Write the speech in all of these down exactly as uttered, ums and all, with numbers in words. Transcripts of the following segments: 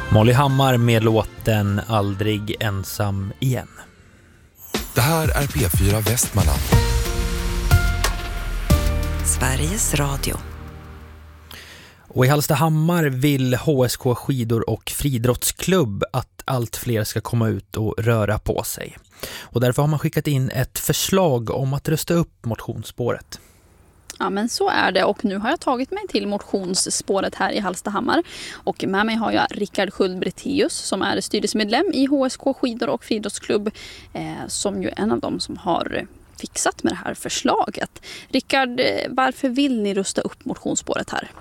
Molly Hammar med låten Aldrig ensam igen. Det här är P fyra Västmanland. Sveriges Radio. Och i Hallstahammar vill H S K skidor och friidrottsklubb att allt fler ska komma ut och röra på sig. Och därför har man skickat in ett förslag om att rösta upp motionsspåret. Ja, men så är det, och nu har jag tagit mig till motionsspåret här i Hallstahammar. Och med mig har jag Rickard Sköld-Bretéus som är styrelsemedlem i H S K skidor och friidrottsklubb, eh, som ju är en av dem som har fixat med det här förslaget. Rickard, varför vill ni rösta upp motionsspåret här?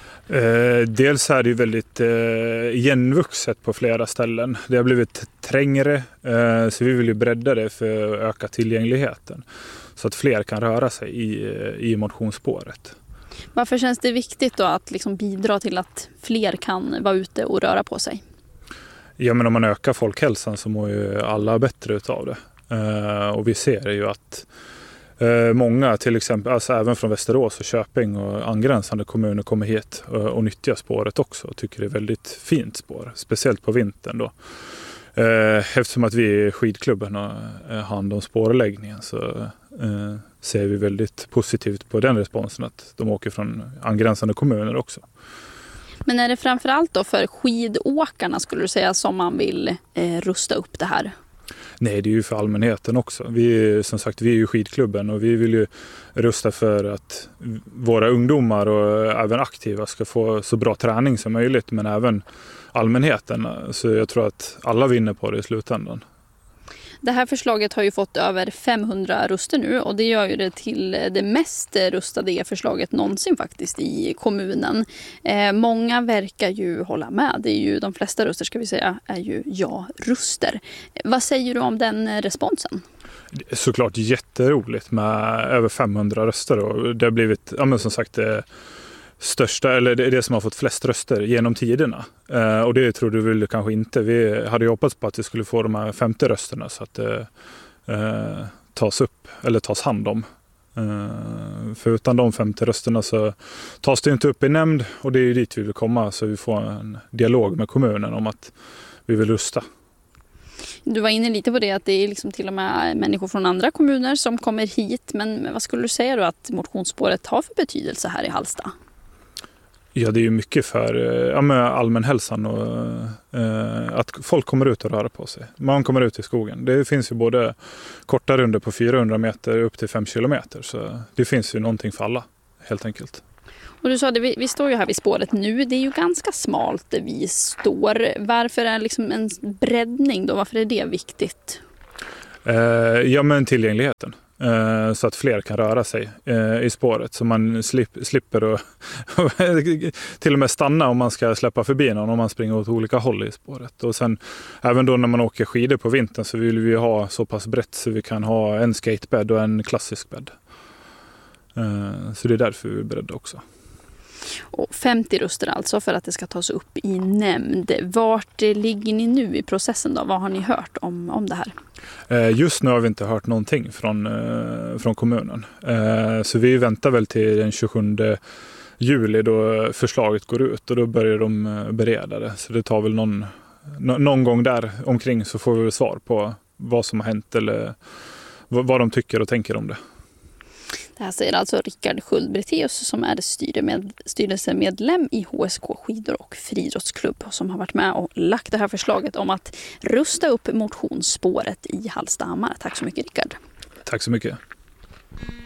Eh, dels är det ju väldigt eh, igenvuxet på flera ställen. Det har blivit trängre, eh, så vi vill ju bredda det för att öka tillgängligheten. Så att fler kan röra sig i, i motionsspåret. Varför känns det viktigt då att liksom bidra till att fler kan vara ute och röra på sig? Ja, men om man ökar folkhälsan så mår ju alla bättre utav det. Eh, och vi ser ju att eh, många, till exempel alltså även från Västerås och Köping och angränsande kommuner, kommer hit och, och nyttjar spåret också och tycker det är väldigt fint spår. Speciellt på vintern då. Eftersom att vi är skidklubben och har hand om spårläggningen så eh, ser vi väldigt positivt på den responsen att de åker från angränsande kommuner också. Men är det framförallt då för skidåkarna skulle du säga som man vill eh, rusta upp det här? Nej, det är ju för allmänheten också. Vi, som sagt, vi är ju skidklubben och vi vill ju rusta för att våra ungdomar och även aktiva ska få så bra träning som möjligt, men även allmänheten. Så jag tror att alla vinner på det i slutändan. Det här förslaget har ju fått över femhundra röster nu, och det gör ju det till det mest röstade e-förslaget någonsin faktiskt i kommunen. Eh, många verkar ju hålla med. Det är ju de flesta röster, ska vi säga, är ju ja-röster. Vad säger du om den responsen? Det är såklart jätteroligt med över femhundra röster, och det har blivit, ja men som sagt, det största, eller det är det som har fått flest röster genom tiderna. Eh, och det trodde vi väl kanske inte. Vi hade ju hoppats på att vi skulle få de här femtio rösterna så att det eh, tas upp, eller tas hand om. Eh, för utan de femtio rösterna så tas det inte upp i nämnd, och det är ju dit vi vill komma, så vi får en dialog med kommunen om att vi vill rusta. Du var inne lite på det, att det är liksom till och med människor från andra kommuner som kommer hit. Men vad skulle du säga då att motionsspåret har för betydelse här i Hallsta? Ja, det är ju mycket för ja, med allmänhälsan och eh, att folk kommer ut och röra på sig. Man kommer ut i skogen. Det finns ju både korta runder på fyrahundra meter upp till fem kilometer. Så det finns ju någonting för alla, helt enkelt. Och du sa det, vi, vi står ju här vid spåret nu. Det är ju ganska smalt där vi står. Varför är liksom en breddning då? Varför är det viktigt? Eh, ja, men tillgängligheten. Eh, så att fler kan röra sig eh, i spåret. Så man slip, slipper och till och med stanna om man ska släppa förbi någon, om man springer åt olika håll i spåret. Och sen även då när man åker skidor på vintern så vill vi ha så pass brett så vi kan ha en skatebädd och en klassisk bädd. Eh, så det är därför vi är beredda också. Och femtio röster alltså för att det ska tas upp i nämnd. Vart ligger ni nu i processen då? Vad har ni hört om, om det här? Just nu har vi inte hört någonting från, från kommunen. Så vi väntar väl till den tjugosjunde juli då förslaget går ut, och då börjar de bereda det. Så det tar väl någon, någon gång där omkring så får vi svar på vad som har hänt eller vad de tycker och tänker om det. Det här säger alltså Rickard Sköld-Bretéus som är styrelsemed, styrelsemedlem i H S K skidor och friidrottsklubb, som har varit med och lagt det här förslaget om att rusta upp motionsspåret i Hallstahammar. Tack så mycket, Rickard. Tack så mycket.